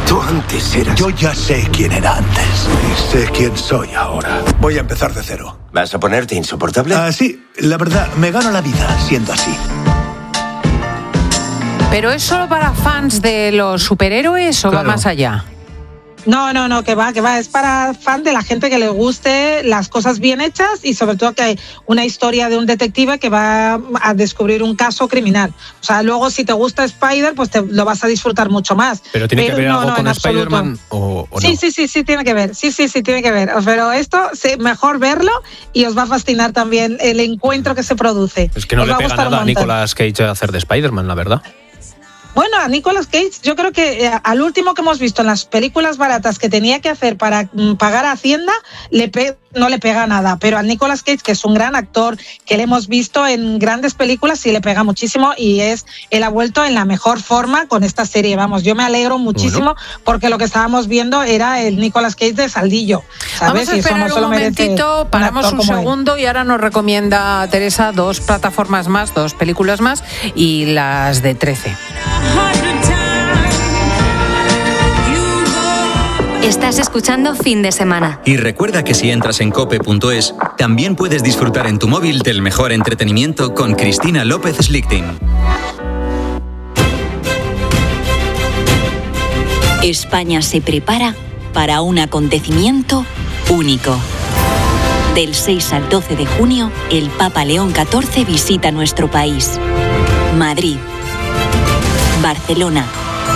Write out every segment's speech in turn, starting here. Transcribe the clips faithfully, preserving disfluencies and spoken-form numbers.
Tú antes eras... Yo ya sé quién era antes. Y sé quién soy ahora. Voy a empezar de cero. ¿Vas a ponerte insoportable? Ah, sí. La verdad, me gano la vida siendo así. ¿Pero es solo para fans de los superhéroes o Claro. va más allá? No, no, no, que va, que va. Es para fan de la gente que le guste las cosas bien hechas y sobre todo que hay una historia de un detective que va a descubrir un caso criminal. O sea, luego si te gusta Spider, pues te lo vas a disfrutar mucho más. ¿Pero tiene que ver no, algo no, con en absoluto. Spider-Man o, o no? Sí, sí, sí, sí, tiene que ver. Sí, sí, sí, tiene que ver. Pero esto, sí, mejor verlo y os va a fascinar también el encuentro que se produce. Es que no Os le va pega gustar un nada a montón. Nicolas Cage hacer de Spider-Man, la verdad. Bueno, a Nicolas Cage, yo creo que eh, al último que hemos visto en las películas baratas que tenía que hacer para mm, pagar a Hacienda, le pe- no le pega nada. Pero a Nicolas Cage, que es un gran actor, que le hemos visto en grandes películas, sí le pega muchísimo y es él ha vuelto en la mejor forma con esta serie. Vamos, yo me alegro muchísimo bueno. porque lo que estábamos viendo era el Nicolas Cage de Saldillo. ¿Sabes? Vamos a esperar y eso no un momentito, un paramos un segundo él. y ahora nos recomienda Teresa dos plataformas más, dos películas más y las de trece. Estás escuchando Fin de Semana. Y recuerda que si entras en cope punto es, también puedes disfrutar en tu móvil del mejor entretenimiento con Cristina López Slichting. España se prepara para un acontecimiento único. Del seis al doce de junio, el Papa León catorce visita nuestro país. Madrid, Barcelona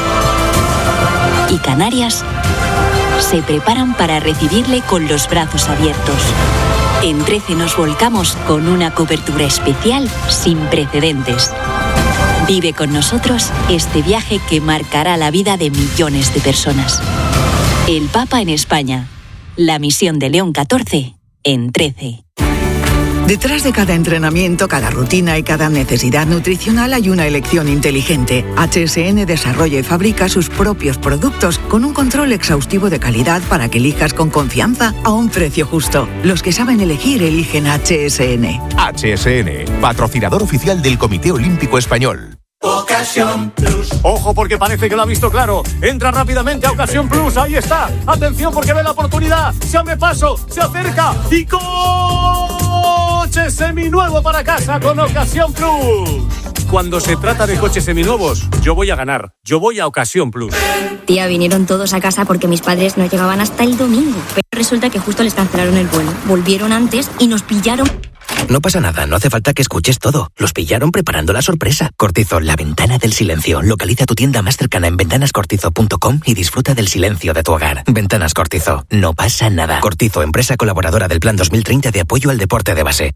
y Canarias se preparan para recibirle con los brazos abiertos. En trece nos volcamos con una cobertura especial sin precedentes. Vive con nosotros este viaje que marcará la vida de millones de personas. El Papa en España. La misión de León catorce en trece. Detrás de cada entrenamiento, cada rutina y cada necesidad nutricional hay una elección inteligente. H S N desarrolla y fabrica sus propios productos con un control exhaustivo de calidad para que elijas con confianza a un precio justo. Los que saben elegir eligen H S N. H S N, patrocinador oficial del Comité Olímpico Español. Ocasión Plus. Ojo porque parece que lo ha visto claro. Entra rápidamente a Ocasión Plus. Ahí está. Atención porque ve la oportunidad. Se abre paso. Se acerca. Y coche seminuevo para casa con Ocasión Plus. Cuando se trata de coches seminuevos, yo voy a ganar. Yo voy a Ocasión Plus. Tía, vinieron todos a casa porque mis padres no llegaban hasta el domingo. Pero resulta que justo les cancelaron el vuelo. Volvieron antes y nos pillaron... No pasa nada, no hace falta que escuches todo. Los pillaron preparando la sorpresa. Cortizo, la ventana del silencio. Localiza tu tienda más cercana en ventanas cortizo punto com y disfruta del silencio de tu hogar. Ventanas Cortizo, no pasa nada. Cortizo, empresa colaboradora del Plan dos mil treinta de apoyo al deporte de base.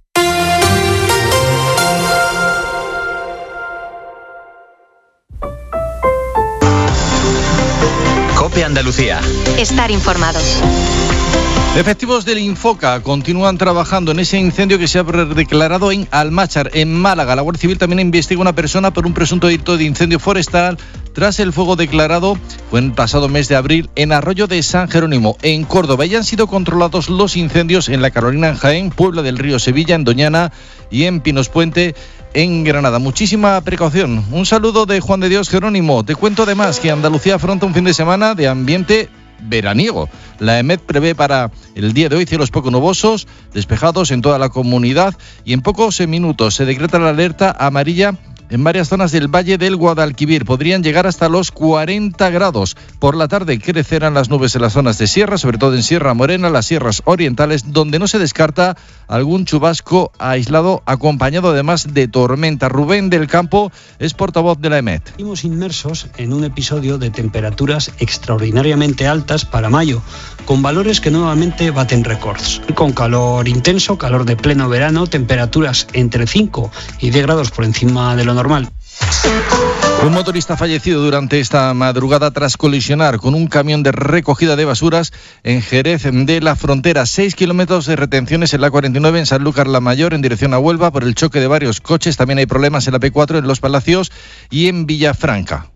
COPE Andalucía. Estar informados. Efectivos del Infoca continúan trabajando en ese incendio que se ha declarado en Almáchar, en Málaga. La Guardia Civil también investiga a una persona por un presunto delito de incendio forestal tras el fuego declarado, fue en el pasado mes de abril, en Arroyo de San Jerónimo, en Córdoba. Ya han sido controlados los incendios en La Carolina, en Jaén, Puebla del Río, Sevilla, en Doñana y en Pinos Puente, en Granada. Muchísima precaución. Un saludo de Juan de Dios Jerónimo. Te cuento además que Andalucía afronta un fin de semana de ambiente veraniego. La EMET prevé para el día de hoy cielos poco nubosos, despejados en toda la comunidad y en pocos minutos se decreta la alerta amarilla en varias zonas del Valle del Guadalquivir. Podrían llegar hasta los cuarenta grados. Por la tarde crecerán las nubes en las zonas de sierra, sobre todo en Sierra Morena, las sierras orientales, donde no se descarta algún chubasco aislado, acompañado además de tormenta. Rubén del Campo es portavoz de la EMET. Estamos inmersos en un episodio de temperaturas extraordinariamente altas para mayo, con valores que nuevamente baten récords. Con calor intenso, calor de pleno verano, temperaturas entre cinco y diez grados por encima de lo normal. Un motorista fallecido durante esta madrugada tras colisionar con un camión de recogida de basuras en Jerez de la Frontera. Seis kilómetros de retenciones en la cuarenta y nueve en Sanlúcar la Mayor en dirección a Huelva por el choque de varios coches. También hay problemas en la P cuatro en Los Palacios y en Villafranca.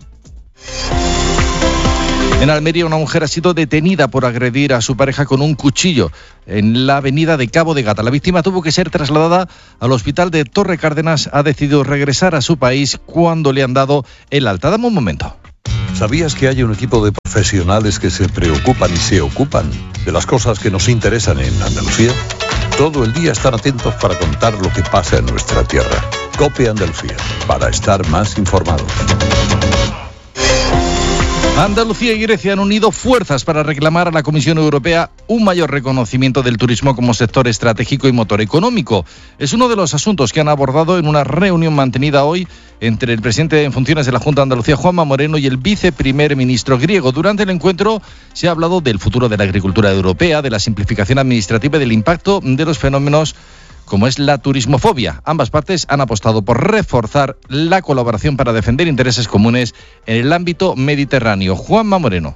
En Almería, una mujer ha sido detenida por agredir a su pareja con un cuchillo en la avenida de Cabo de Gata. La víctima tuvo que ser trasladada al hospital de Torre Cárdenas. Ha decidido regresar a su país cuando le han dado el alta. Dame un momento. ¿Sabías que hay un equipo de profesionales que se preocupan y se ocupan de las cosas que nos interesan en Andalucía? Todo el día están atentos para contar lo que pasa en nuestra tierra. COPE Andalucía, para estar más informados. Andalucía y Grecia han unido fuerzas para reclamar a la Comisión Europea un mayor reconocimiento del turismo como sector estratégico y motor económico. Es uno de los asuntos que han abordado en una reunión mantenida hoy entre el presidente en funciones de la Junta de Andalucía, Juanma Moreno, y el viceprimer ministro griego. Durante el encuentro se ha hablado del futuro de la agricultura europea, de la simplificación administrativa y del impacto de los fenómenos como es la turismofobia. Ambas partes han apostado por reforzar la colaboración para defender intereses comunes en el ámbito mediterráneo. Juanma Moreno.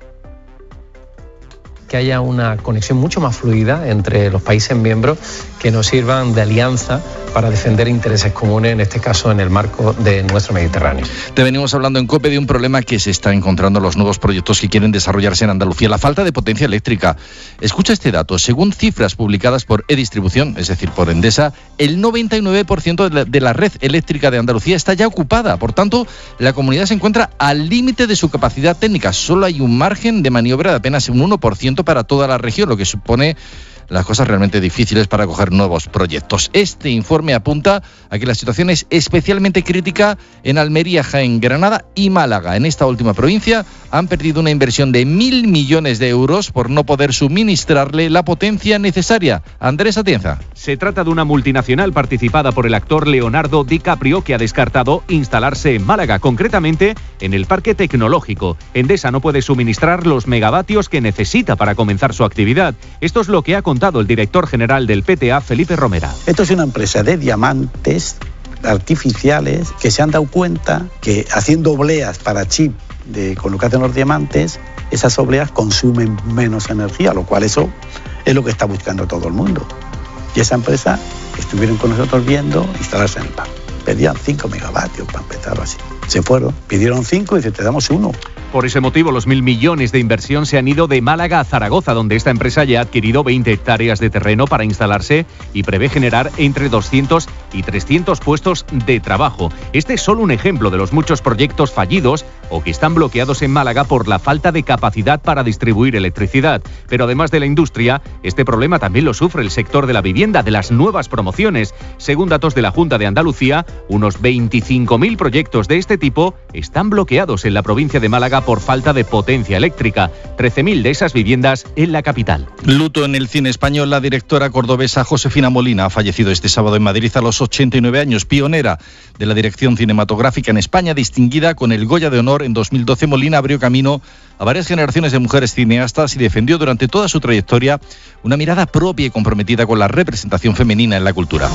Que haya una conexión mucho más fluida entre los países miembros que nos sirvan de alianza para defender intereses comunes, en este caso en el marco de nuestro Mediterráneo. Te venimos hablando en COPE de un problema que se está encontrando en los nuevos proyectos que quieren desarrollarse en Andalucía, la falta de potencia eléctrica. Escucha este dato: según cifras publicadas por E-Distribución, es decir, por Endesa, el noventa y nueve por ciento de la, de la red eléctrica de Andalucía está ya ocupada. Por tanto, la comunidad se encuentra al límite de su capacidad técnica. Solo hay un margen de maniobra de apenas un uno por ciento para toda la región, lo que supone las cosas realmente difíciles para acoger nuevos proyectos. Este informe apunta a que la situación es especialmente crítica en Almería, Jaén, Granada y Málaga. En esta última provincia han perdido una inversión de mil millones de euros por no poder suministrarle la potencia necesaria. Andrés Atienza. Se trata de una multinacional participada por el actor Leonardo DiCaprio que ha descartado instalarse en Málaga, concretamente en el Parque Tecnológico. Endesa no puede suministrar los megavatios que necesita para comenzar su actividad. Esto es lo que ha contado el director general del P T A, Felipe Romera. Esto es una empresa de diamantes artificiales que se han dado cuenta que haciendo obleas para chip de colocarse en los diamantes, esas obleas consumen menos energía, lo cual eso es lo que está buscando todo el mundo. Y esa empresa estuvieron con nosotros viendo instalarse en el parque. Pedían cinco megavatios para empezar así. Se fueron, pidieron cinco y dice, te damos uno. Por ese motivo, los mil millones de inversión se han ido de Málaga a Zaragoza, donde esta empresa ya ha adquirido veinte hectáreas de terreno para instalarse y prevé generar entre doscientos y trescientos puestos de trabajo. Este es solo un ejemplo de los muchos proyectos fallidos o que están bloqueados en Málaga por la falta de capacidad para distribuir electricidad. Pero además de la industria, este problema también lo sufre el sector de la vivienda, de las nuevas promociones. Según datos de la Junta de Andalucía, unos veinticinco mil proyectos de este tipo están bloqueados en la provincia de Málaga por falta de potencia eléctrica. trece mil de esas viviendas en la capital. Luto en el cine español. La directora cordobesa Josefina Molina ha fallecido este sábado en Madrid a los ochenta y nueve años. Pionera de la dirección cinematográfica en España, distinguida con el Goya de Honor en dos mil doce, Molina abrió camino a varias generaciones de mujeres cineastas y defendió durante toda su trayectoria una mirada propia y comprometida con la representación femenina en la cultura.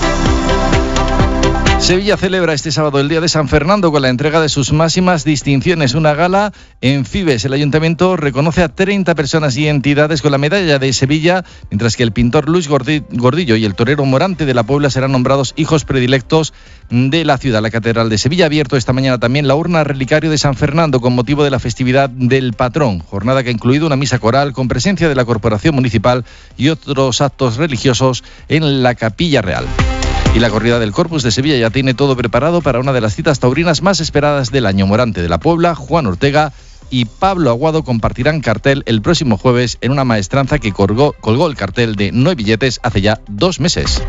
Sevilla celebra este sábado el Día de San Fernando con la entrega de sus máximas distinciones. Una gala en Fibes. El ayuntamiento reconoce a treinta personas y entidades con la medalla de Sevilla, mientras que el pintor Luis Gordillo y el torero Morante de la Puebla serán nombrados hijos predilectos de la ciudad. La Catedral de Sevilla ha abierto esta mañana también la urna relicario de San Fernando con motivo de la festividad del patrón. Jornada que ha incluido una misa coral con presencia de la Corporación Municipal y otros actos religiosos en la Capilla Real. Y la corrida del Corpus de Sevilla ya tiene todo preparado para una de las citas taurinas más esperadas del año. Morante de la Puebla, Juan Ortega y Pablo Aguado compartirán cartel el próximo jueves en una maestranza que colgó, colgó el cartel de No hay billetes hace ya dos meses.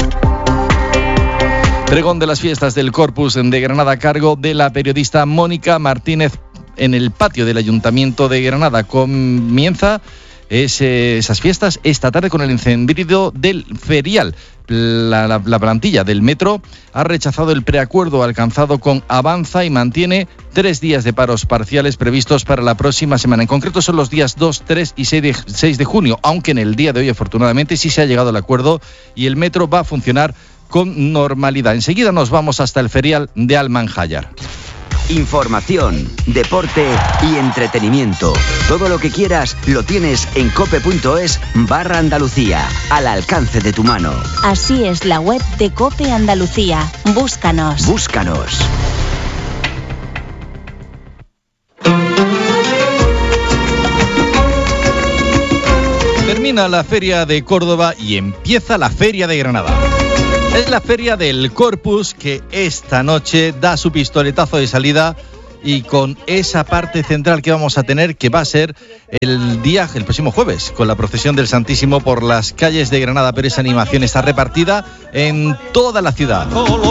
Pregón de las fiestas del Corpus de Granada a cargo de la periodista Mónica Martínez en el patio del Ayuntamiento de Granada. Comienza Es, eh, esas fiestas esta tarde con el encendido del ferial. La, la, la plantilla del metro ha rechazado el preacuerdo alcanzado con Avanza y mantiene tres días de paros parciales previstos para la próxima semana. En concreto son los días dos, tres y seis de junio, aunque en el día de hoy afortunadamente sí se ha llegado al acuerdo y el metro va a funcionar con normalidad. Enseguida nos vamos hasta el ferial de Almanjayar. Información, deporte y entretenimiento. Todo lo que quieras lo tienes en cope.es barra Andalucía, al alcance de tu mano. Así es la web de Cope Andalucía. Búscanos. Búscanos. Termina la Feria de Córdoba y empieza la Feria de Granada. Es la Feria del Corpus que esta noche da su pistoletazo de salida y con esa parte central que vamos a tener, que va a ser el día, el próximo jueves, con la procesión del Santísimo por las calles de Granada, pero esa animación está repartida en toda la ciudad.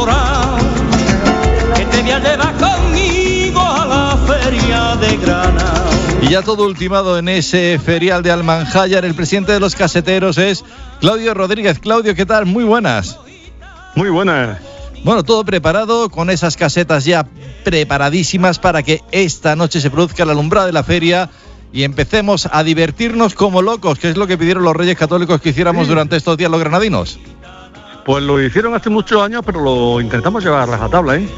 Que te voy a llevar conmigo a la feria de Granada. Y ya todo ultimado en ese ferial de Almanjayar. El presidente de los caseteros es Claudio Rodríguez. Claudio, ¿qué tal? Muy buenas. Muy buenas. Bueno, todo preparado, con esas casetas ya preparadísimas para que esta noche se produzca la alumbrada de la feria y empecemos a divertirnos como locos, que es lo que pidieron los Reyes Católicos que hiciéramos sí. durante estos días los granadinos. Pues lo hicieron hace muchos años, pero lo intentamos llevar a rajatabla, ¿eh?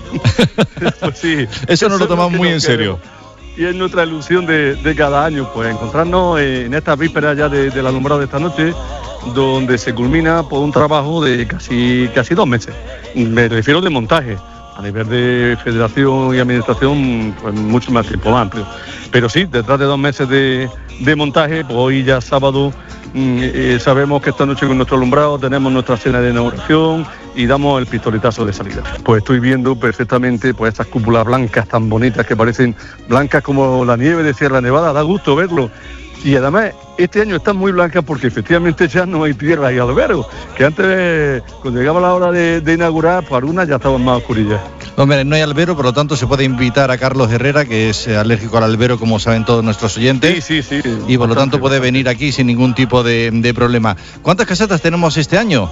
Pues sí. Eso, eso nos lo tomamos muy en serio. Y es nuestra ilusión de, de cada año, pues encontrarnos en estas vísperas ya de, de la alumbrada de esta noche, donde se culmina por un trabajo de casi, casi dos meses. Me refiero de montaje. A nivel de federación y administración, pues mucho más tiempo más amplio. Pero sí, detrás de dos meses de, de montaje, pues hoy ya sábado eh, sabemos que esta noche con nuestro alumbrado tenemos nuestra cena de inauguración y damos el pistoletazo de salida. Pues estoy viendo perfectamente pues estas cúpulas blancas tan bonitas que parecen blancas como la nieve de Sierra Nevada, da gusto verlo. Y además, este año están muy blancas porque efectivamente ya no hay tierra y albero, que antes, cuando llegaba la hora de, de inaugurar, pues algunas ya estaban más oscurillas. Hombre, no hay albero, por lo tanto se puede invitar a Carlos Herrera, que es alérgico al albero, como saben todos nuestros oyentes. Sí, sí, sí. Y por lo tanto puede venir aquí sin ningún tipo de, de problema. ¿Cuántas casetas tenemos este año?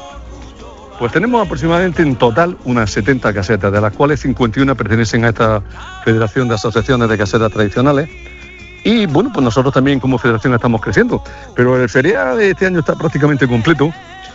Pues tenemos aproximadamente en total unas setenta casetas, de las cuales cincuenta y una pertenecen a esta Federación de Asociaciones de Casetas Tradicionales. Y bueno, pues nosotros también como federación estamos creciendo, pero el feriado de este año está prácticamente completo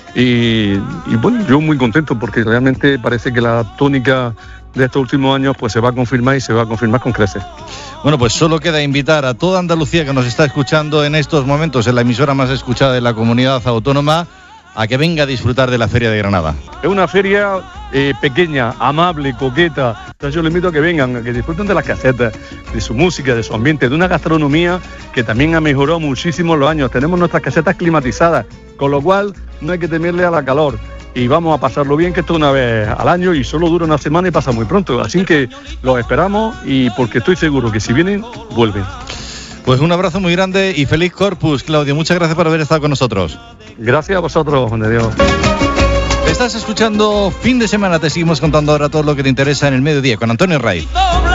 y, y bueno, yo muy contento porque realmente parece que la tónica de estos últimos años pues se va a confirmar y se va a confirmar con creces. Bueno, pues solo queda invitar a toda Andalucía que nos está escuchando en estos momentos en la emisora más escuchada de la comunidad autónoma a que venga a disfrutar de la Feria de Granada. Es una feria eh, pequeña, amable, coqueta. Entonces yo les invito a que vengan, a que disfruten de las casetas, de su música, de su ambiente, de una gastronomía que también ha mejorado muchísimo en los años. Tenemos nuestras casetas climatizadas, con lo cual no hay que temerle a la calor. Y vamos a pasarlo bien, que esto una vez al año y solo dura una semana y pasa muy pronto. Así que los esperamos y porque estoy seguro que si vienen, vuelven. Pues un abrazo muy grande y feliz Corpus, Claudio. Muchas gracias por haber estado con nosotros. Gracias a vosotros, Juan de Dios. Estás escuchando Fin de Semana. Te seguimos contando ahora todo lo que te interesa en el mediodía con Antonio Ray.